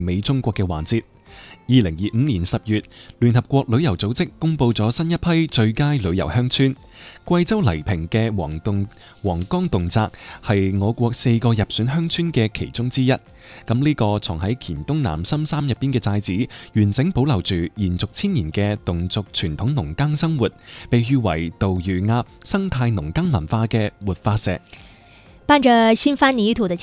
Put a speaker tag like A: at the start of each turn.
A: 美中國嘅環節。2025年10月，聯合國旅遊組織公布咗新一批最佳旅遊鄉村。貴州黎平嘅黃岡洞澤係我國4個入選鄉村嘅其中之一。咁呢個藏喺黔東南深山入邊嘅寨子，完整保留住延續千年嘅侗族傳統農耕生活，被譽為杜魚鴨生態農耕文化嘅活化石。
B: 伴着新翻泥土的